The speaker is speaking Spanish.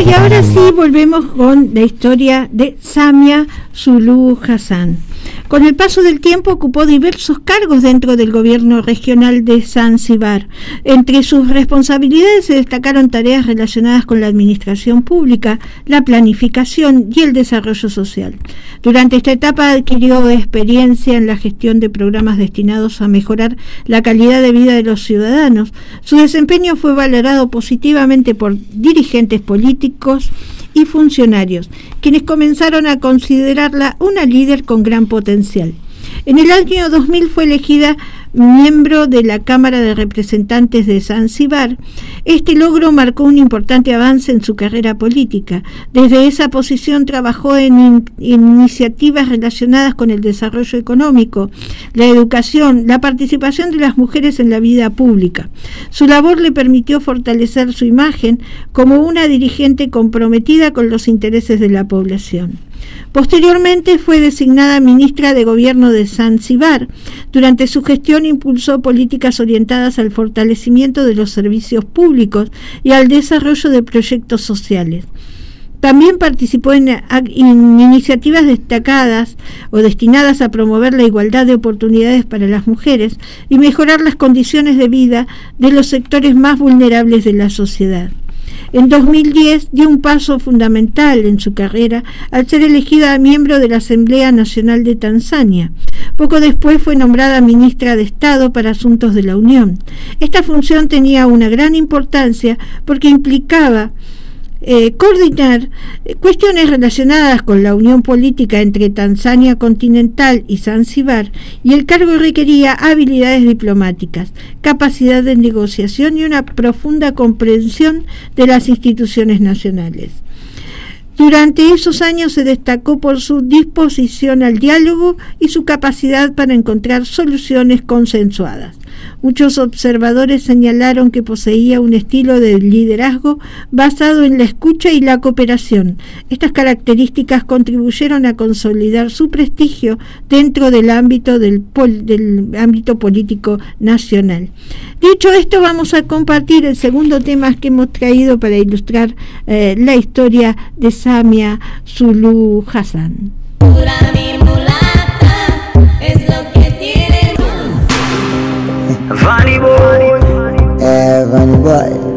Bueno, y ahora sí volvemos con la historia de Samia Suluhu Hassan. Con el paso del tiempo ocupó diversos cargos dentro del gobierno regional de Zanzíbar. Entre sus responsabilidades se destacaron tareas relacionadas con la administración pública, la planificación y el desarrollo social. Durante esta etapa adquirió experiencia en la gestión de programas destinados a mejorar la calidad de vida de los ciudadanos. Su desempeño fue valorado positivamente por dirigentes políticos y funcionarios, quienes comenzaron a considerarla una líder con gran potencial. En el año 2000 fue elegida miembro de la Cámara de Representantes de Zanzíbar. Este logro marcó un importante avance en su carrera política. Desde esa posición trabajó en iniciativas relacionadas con el desarrollo económico, la educación, la participación de las mujeres en la vida pública. Su labor le permitió fortalecer su imagen como una dirigente comprometida con los intereses de la población. Posteriormente fue designada ministra de Gobierno de Zanzíbar. Durante su gestión impulsó políticas orientadas al fortalecimiento de los servicios públicos y al desarrollo de proyectos sociales. También participó en iniciativas destacadas o destinadas a promover la igualdad de oportunidades para las mujeres y mejorar las condiciones de vida de los sectores más vulnerables de la sociedad. En 2010 dio un paso fundamental en su carrera al ser elegida miembro de la Asamblea Nacional de Tanzania. Poco después fue nombrada ministra de Estado para Asuntos de la Unión. Esta función tenía una gran importancia porque implicaba coordinar cuestiones relacionadas con la unión política entre Tanzania continental y Zanzíbar, y el cargo requería habilidades diplomáticas, capacidad de negociación y una profunda comprensión de las instituciones nacionales. Durante esos años se destacó por su disposición al diálogo y su capacidad para encontrar soluciones consensuadas. Muchos observadores señalaron que poseía un estilo de liderazgo basado en la escucha y la cooperación. Estas características contribuyeron a consolidar su prestigio dentro del ámbito ámbito político nacional. Dicho esto, vamos a compartir el segundo tema que hemos traído para ilustrar la historia de Samia Suluhu Hassan. Funny boy. Funny boy.